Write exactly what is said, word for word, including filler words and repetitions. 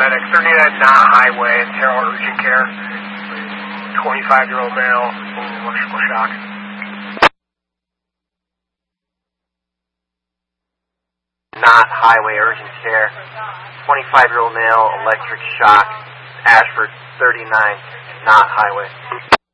paramedic, thirty-nine not highway, Terrell urgent care, twenty-five-year-old male, electrical shock. Not highway urgent care, twenty-five-year-old male, electric shock, Ashford, thirty-nine, not highway.